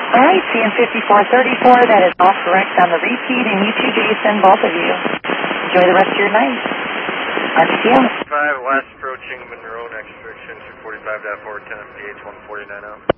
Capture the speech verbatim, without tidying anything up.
All right, C M fifty-four thirty-four, that is all correct on the repeat, and you too, Jason, both of you. Enjoy the rest of your night. R T M. five, last approaching Monroe, next restriction, two forty-five point four, ten M P H one forty-nine out.